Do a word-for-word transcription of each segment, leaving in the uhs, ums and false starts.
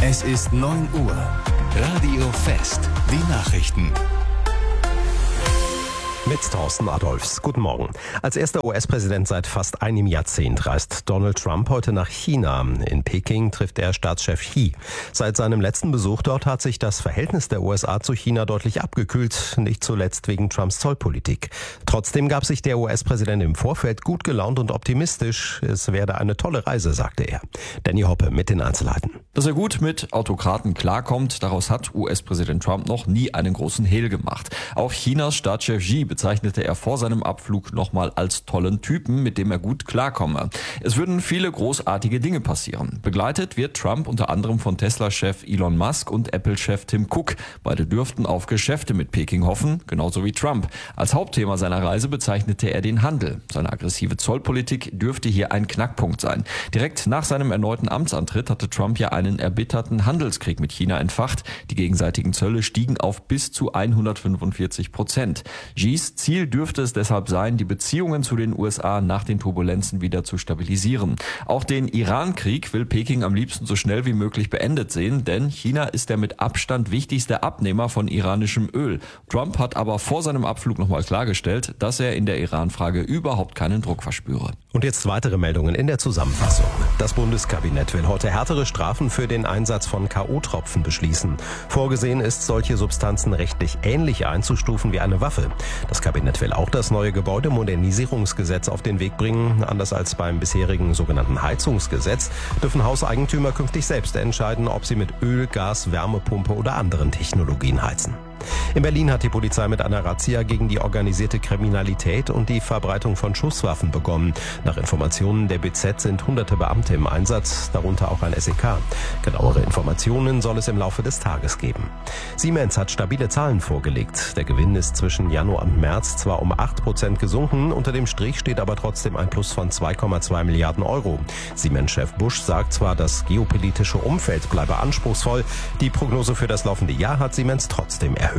Es ist neun Uhr. Radio Fest. Die Nachrichten. Mit Thorsten Adolfs. Guten Morgen. Als erster U S-Präsident seit fast einem Jahrzehnt reist Donald Trump heute nach China. In Peking trifft er Staatschef Xi. Seit seinem letzten Besuch dort hat sich das Verhältnis der U S A zu China deutlich abgekühlt, nicht zuletzt wegen Trumps Zollpolitik. Trotzdem gab sich der U S-Präsident im Vorfeld gut gelaunt und optimistisch. Es werde eine tolle Reise, sagte er. Danny Hoppe mit den Einzelheiten. Dass er gut mit Autokraten klarkommt, daraus hat U S-Präsident Trump noch nie einen großen Hehl gemacht. Auch Chinas Staatschef Xi bezeichnete er vor seinem Abflug nochmal als tollen Typen, mit dem er gut klarkomme. Es würden viele großartige Dinge passieren. Begleitet wird Trump unter anderem von Tesla-Chef Elon Musk und Apple-Chef Tim Cook. Beide dürften auf Geschäfte mit Peking hoffen, genauso wie Trump. Als Hauptthema seiner Reise bezeichnete er den Handel. Seine aggressive Zollpolitik dürfte hier ein Knackpunkt sein. Direkt nach seinem erneuten Amtsantritt hatte Trump ja einen erbitterten Handelskrieg mit China entfacht. Die gegenseitigen Zölle stiegen auf bis zu hundertfünfundvierzig Prozent. Xis Ziel dürfte es deshalb sein, die Beziehungen zu den U S A nach den Turbulenzen wieder zu stabilisieren. Auch den Iran-Krieg will Peking am liebsten so schnell wie möglich beendet sehen, denn China ist der mit Abstand wichtigste Abnehmer von iranischem Öl. Trump hat aber vor seinem Abflug nochmal klargestellt, dass er in der Iran-Frage überhaupt keinen Druck verspüre. Und jetzt weitere Meldungen in der Zusammenfassung. Das Bundeskabinett will heute härtere Strafen für den Einsatz von K O-Tropfen beschließen. Vorgesehen ist, solche Substanzen rechtlich ähnlich einzustufen wie eine Waffe. Das Kabinett will auch das neue Gebäudemodernisierungsgesetz auf den Weg bringen. Anders als beim bisherigen sogenannten Heizungsgesetz dürfen Hauseigentümer künftig selbst entscheiden, ob sie mit Öl, Gas, Wärmepumpe oder anderen Technologien heizen. In Berlin hat die Polizei mit einer Razzia gegen die organisierte Kriminalität und die Verbreitung von Schusswaffen begonnen. Nach Informationen der B Z sind hunderte Beamte im Einsatz, darunter auch ein S E K. Genauere Informationen soll es im Laufe des Tages geben. Siemens hat stabile Zahlen vorgelegt. Der Gewinn ist zwischen Januar und März zwar um acht Prozent gesunken, unter dem Strich steht aber trotzdem ein Plus von zwei Komma zwei Milliarden Euro. Siemens-Chef Busch sagt zwar, das geopolitische Umfeld bleibe anspruchsvoll, die Prognose für das laufende Jahr hat Siemens trotzdem erhöht.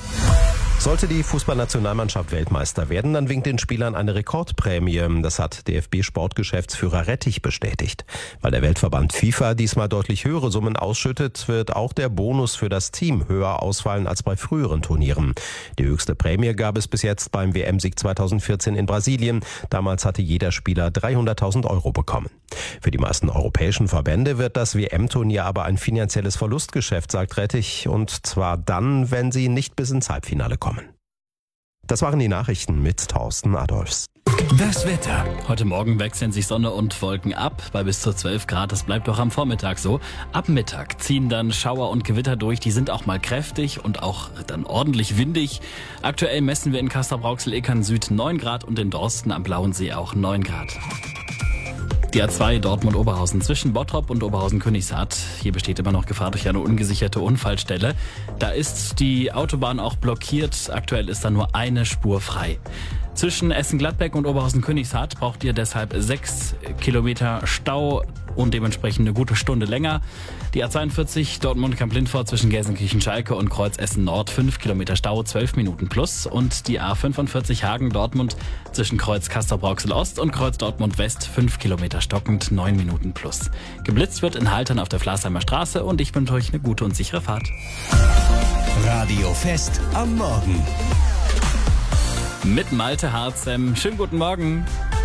Sollte die Fußballnationalmannschaft Weltmeister werden, dann winkt den Spielern eine Rekordprämie. Das hat D F B-Sportgeschäftsführer Rettich bestätigt. Weil der Weltverband FIFA diesmal deutlich höhere Summen ausschüttet, wird auch der Bonus für das Team höher ausfallen als bei früheren Turnieren. Die höchste Prämie gab es bis jetzt beim W M-Sieg zweitausendvierzehn in Brasilien. Damals hatte jeder Spieler dreihunderttausend Euro bekommen. Für die meisten europäischen Verbände wird das W M-Turnier aber ein finanzielles Verlustgeschäft, sagt Rettich. Und zwar dann, wenn sie nicht bis ins Halbfinale kommen. Das waren die Nachrichten mit Thorsten Adolfs. Das Wetter. Heute Morgen wechseln sich Sonne und Wolken ab bei bis zu zwölf Grad. Das bleibt auch am Vormittag so. Ab Mittag ziehen dann Schauer und Gewitter durch. Die sind auch mal kräftig und auch dann ordentlich windig. Aktuell messen wir in Castrop-Rauxel-Eckern Süd neun Grad und in Dorsten am Blauen See auch neun Grad. Die A zwei Dortmund-Oberhausen zwischen Bottrop und Oberhausen-Königshardt. Hier besteht immer noch Gefahr durch eine ungesicherte Unfallstelle. Da ist die Autobahn auch blockiert. Aktuell ist da nur eine Spur frei. Zwischen Essen-Gladbeck und Oberhausen-Königshardt braucht ihr deshalb sechs Kilometer Stau und dementsprechend eine gute Stunde länger. Die A zweiundvierzig Dortmund-Kamp-Lindfort zwischen Gelsenkirchen-Schalke und Kreuz Essen-Nord fünf Kilometer Stau, zwölf Minuten plus. Und die A fünfundvierzig Hagen-Dortmund zwischen Kreuz Castrop-Rauxel-Ost und Kreuz Dortmund-West fünf Kilometer stockend, neun Minuten plus. Geblitzt wird in Haltern auf der Flasheimer Straße und ich wünsche euch eine gute und sichere Fahrt. Radio Fest am Morgen. Mit Malte Harzem. Schönen guten Morgen.